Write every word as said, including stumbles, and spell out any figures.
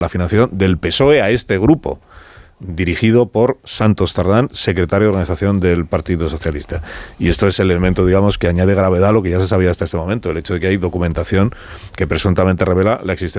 la financiación del P S O E a este grupo, dirigido por Santos Tardán, secretario de organización del Partido Socialista. Y esto es el elemento, digamos, que añade gravedad a lo que ya se sabía hasta este momento, el hecho de que hay documentación que presuntamente revela la existencia